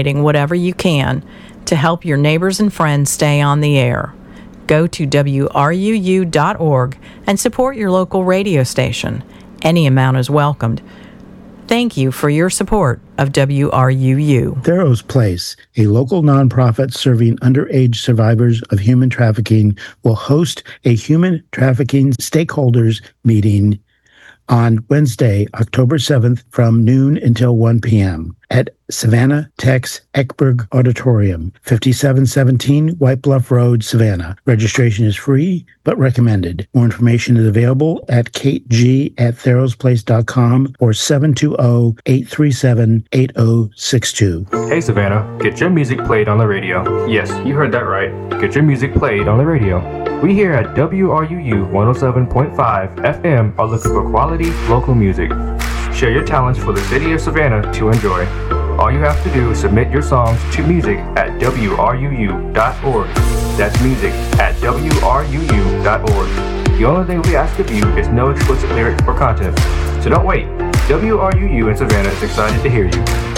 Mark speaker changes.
Speaker 1: donating whatever you can to help your neighbors and friends stay on the air. Go to WRUU.org and support your local radio station. Any amount is welcomed. Thank you for your support of WRUU.
Speaker 2: Theros Place, a local nonprofit serving underage survivors of human trafficking, will host a human trafficking stakeholders meeting on Wednesday, October 7th from noon until 1 p.m. at Savannah Tech's Eckberg Auditorium, 5717 White Bluff Road, Savannah. Registration is free, but recommended. More information is available at kateG@therosplace.com or 720-837-8062.
Speaker 3: Hey Savannah, get your music played on the radio. Yes, you heard that right. Get your music played on the radio. We here at WRUU 107.5 FM are looking for quality local music. Share your talents for the city of Savannah to enjoy. All you have to do is submit your songs to music@WRUU.org. That's music@WRUU.org. The only thing we ask of you is no explicit lyrics or content. So don't wait. WRUU in Savannah is excited to hear you.